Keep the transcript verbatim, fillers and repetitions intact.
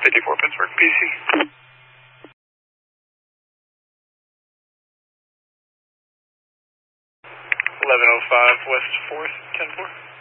fifty-four Pittsburgh, P C. eleven oh five West fourth, ten four.